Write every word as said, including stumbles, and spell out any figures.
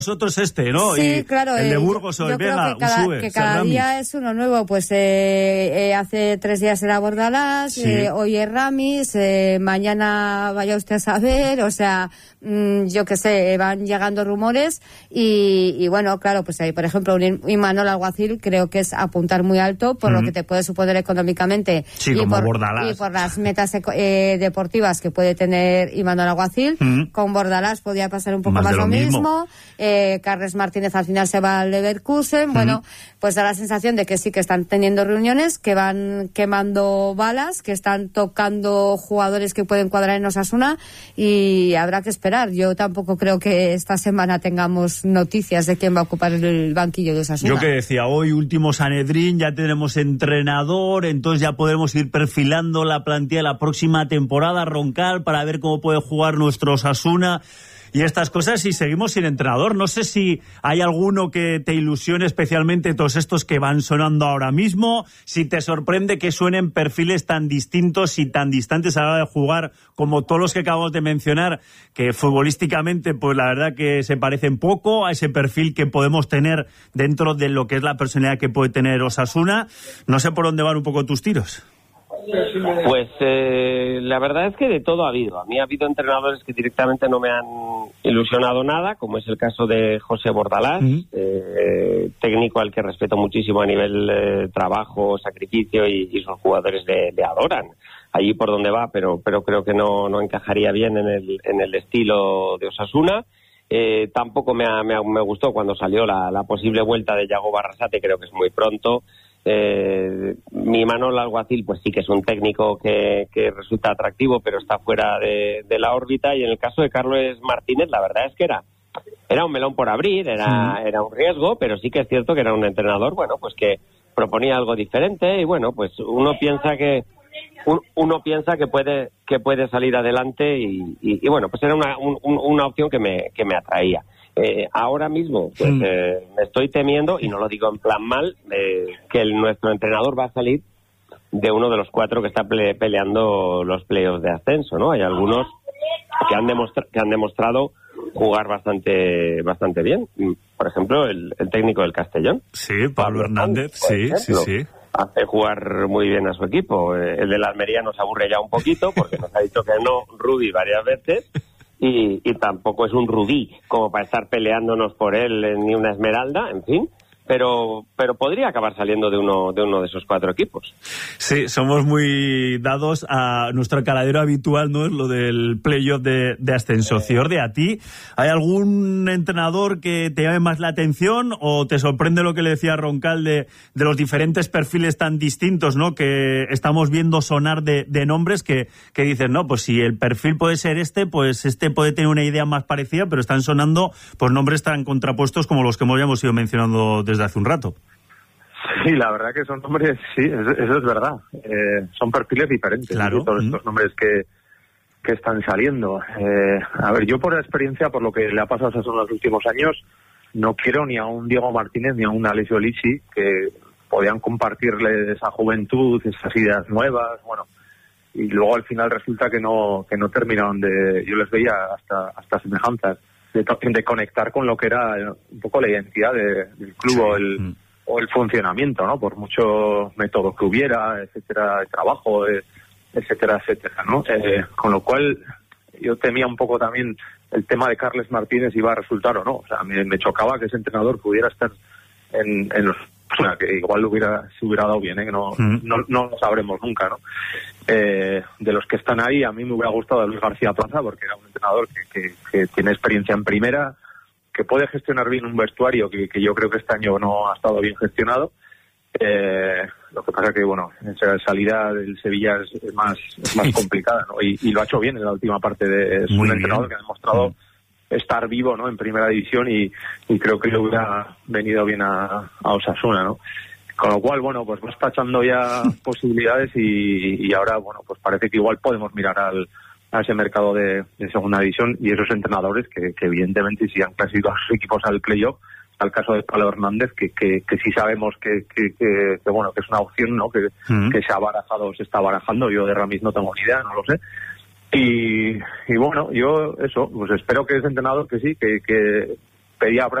nosotros este, ¿no? Sí, y claro. El eh, de Burgos o el Vega, que cada, Usue, que cada Serramis. día es uno nuevo. Pues eh, eh, hace tres días era Bordalás, Sí. eh, hoy es Ramis, eh, mañana vaya usted a saber, o sea, mmm, yo qué sé, van llegando rumores y, y bueno, claro, pues ahí, por ejemplo, un Imanol Alguacil creo que es apuntar muy alto por mm. lo que te puede suponer económicamente sí, y, como por, Bordalás. y por las metas eh, deportivas que puede tener Imanol Alguacil. Mm. Con Bordalás podía pasar un poco más, más lo, lo mismo. mismo. Eh, Carles Martínez al final se va al Leverkusen. Mm. Bueno, pues da la sensación de que sí que están teniendo reuniones, que van quemando balas, que están tocando jugadores que pueden cuadrar en Osasuna y habrá que esperar. Yo tampoco creo que esta semana tengamos noticias de quién va a ocupar el banquillo de Osasuna. Yo que decía, hoy último Sanedrín, ya tenemos entrenador, entonces ya podremos ir perfilando la plantilla de la próxima temporada, Roncal, para ver cómo puede jugar nuestro Osasuna y estas cosas, y seguimos sin entrenador. No sé si hay alguno que te ilusione especialmente, todos estos que van sonando ahora mismo, si te sorprende que suenen perfiles tan distintos y tan distantes a la hora de jugar como todos los que acabamos de mencionar, que futbolísticamente pues la verdad que se parecen poco a ese perfil que podemos tener dentro de lo que es la personalidad que puede tener Osasuna. No sé por dónde van un poco tus tiros. Pues eh, la verdad es que de todo ha habido. A mí ha habido entrenadores que directamente no me han ilusionado nada, como es el caso de José Bordalás, uh-huh. eh, técnico al que respeto muchísimo a nivel eh, trabajo, sacrificio, y, y sus jugadores le, le adoran allí por donde va, pero pero creo que no, no encajaría bien en el, en el estilo de Osasuna. Eh, tampoco me, ha, me, ha, me gustó cuando salió la, la posible vuelta de Yago Barrasate, creo que es muy pronto. Eh, mi Imanol Alguacil pues sí que es un técnico que, que resulta atractivo, pero está fuera de, de la órbita, y en el caso de Carles Martínez la verdad es que era era un melón por abrir, era, sí. era un riesgo, pero sí que es cierto que era un entrenador bueno pues que proponía algo diferente, y bueno pues uno piensa que un, uno piensa que puede que puede salir adelante, y, y, y bueno pues era una, un, una opción que me, que me atraía. Eh, ahora mismo pues, mm. eh, me estoy temiendo, y no lo digo en plan mal, eh, que el, nuestro entrenador va a salir de uno de los cuatro que está ple- peleando los playoffs de ascenso, ¿no? Hay algunos que han, demostra- que han demostrado jugar bastante bastante bien. Por ejemplo, el, el técnico del Castellón. Sí, Pablo, Pablo Hernández, sí, ejemplo, sí, sí. hace jugar muy bien a su equipo. Eh, el de la Almería nos aburre ya un poquito, porque nos ha dicho que no Rubí varias veces. Y, y tampoco es un rubí como para estar peleándonos por él, eh, ni una esmeralda, en fin. Pero pero podría acabar saliendo de uno de uno de esos cuatro equipos. Sí, somos muy dados a nuestro caladero habitual, ¿no? Es lo del playoff de, de ascenso. Ciorde, ¿a ti hay algún entrenador que te llame más la atención, o te sorprende lo que le decía Roncal de, de los diferentes perfiles tan distintos, ¿no? Que estamos viendo sonar de, de nombres que, que dicen, no, pues si el perfil puede ser este, pues este puede tener una idea más parecida, pero están sonando pues nombres tan contrapuestos como los que hemos, ya hemos ido mencionando desde hace un rato. Sí, la verdad que son nombres, sí, eso, eso es verdad. Eh, son perfiles diferentes. Claro. ¿Sí? Todos mm. estos nombres que, que están saliendo. Eh, a ver, yo por experiencia, por lo que le ha pasado a esos los últimos años, no quiero ni a un Diego Martínez ni a un Alessio Lisi, que podían compartirle esa juventud, esas ideas nuevas, bueno, y luego al final resulta que no que no terminaron de... Yo les veía hasta hasta semejanzas. De, de conectar con lo que era un poco la identidad de, del club, sí. o, el, mm. o el funcionamiento, ¿no? Por mucho método que hubiera, etcétera, de trabajo, eh, etcétera, etcétera, ¿no? Eh, con lo cual yo temía un poco también el tema de Carles Martínez, iba a resultar o no. O sea, me, me chocaba que ese entrenador pudiera estar en, en los... O sea, que igual hubiera, se hubiera dado bien, ¿eh? Que no, mm. no, no lo sabremos nunca, ¿no? Eh, de los que están ahí, a mí me hubiera gustado Luis García Plaza, porque era un entrenador que, que, que tiene experiencia en primera, que puede gestionar bien un vestuario que, que yo creo que este año no ha estado bien gestionado. Eh, lo que pasa que, bueno, esa salida del Sevilla es, es más es más complicada, ¿no? Y, y lo ha hecho bien en la última parte. De, es Muy un entrenador bien. que ha demostrado mm. estar vivo, ¿no? En primera división, y, y creo que le hubiera venido bien a, a Osasuna, ¿no? Con lo cual, bueno, pues vas tachando ya posibilidades, y, y ahora, bueno, pues parece que igual podemos mirar al, a ese mercado de, de segunda división, y esos entrenadores que, que evidentemente si han clasificado a sus equipos al playoff, al caso de Pablo Hernández, que, que, que sí sabemos que, que, que, que, bueno, que es una opción, ¿no? Que, uh-huh. que se ha barajado, se está barajando. Yo de Ramis no tengo ni idea, no lo sé. Y, y bueno, yo eso, pues espero que ese entrenador que sí, que, que, pedía